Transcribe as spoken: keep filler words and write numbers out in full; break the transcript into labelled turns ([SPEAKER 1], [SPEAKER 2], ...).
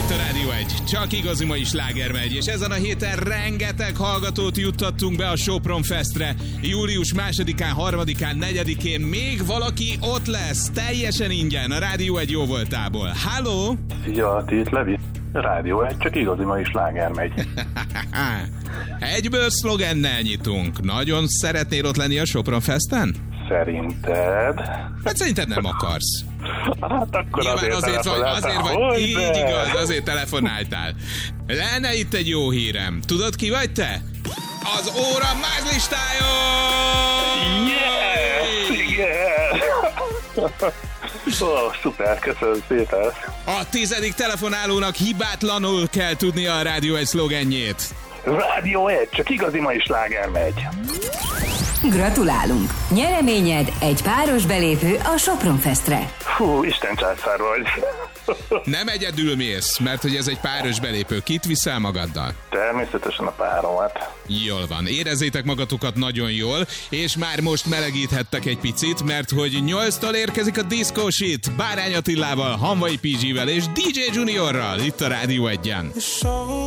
[SPEAKER 1] itt a Rádió egy. Csak igazi mai sláger megy, és ezen a héten rengeteg hallgatót juttattunk be a Sopron Festre. július másodikán, harmadikán, negyedikén még valaki ott lesz, teljesen ingyen a Rádió egy jóvoltából. Halló!
[SPEAKER 2] Szia, itt Levi. Rádió egy, csak igazi mai sláger megy.
[SPEAKER 1] Egyből szlogennel nyitunk. Nagyon szeretnél ott lenni a Sopron Festen?
[SPEAKER 2] Szerinted?
[SPEAKER 1] Hát szerinted nem akarsz.
[SPEAKER 2] Hát akkor
[SPEAKER 1] Nyilván
[SPEAKER 2] azért,
[SPEAKER 1] azért vagy, azért vagy,
[SPEAKER 2] hogy
[SPEAKER 1] így
[SPEAKER 2] de?
[SPEAKER 1] igaz, azért telefonáltál. Lenne itt egy jó hírem. Tudod, ki vagy te? Az óra mázlistájon!
[SPEAKER 2] Yes! Yeah! Oh, szuper, köszönöm szépen.
[SPEAKER 1] A tizedik telefonálónak hibátlanul kell tudnia a Rádió egy szlogenjét.
[SPEAKER 2] Rádió egy, csak igazi mai sláger megy.
[SPEAKER 3] Gratulálunk! Nyereményed egy páros belépő a Sopron Festre.
[SPEAKER 2] Fú, Isten császár vagy.
[SPEAKER 1] Nem egyedül mész, mert hogy ez egy páros belépő. Kit viszel magaddal?
[SPEAKER 2] Természetesen a páromat.
[SPEAKER 1] Jól van, érezzétek magatokat nagyon jól, és már most melegíthettek egy picit, mert hogy nyolctól érkezik a Disco Shit Bárány Attilával, Hanvai pé gé-vel és dé dzsé Juniorral itt a Rádió egyen.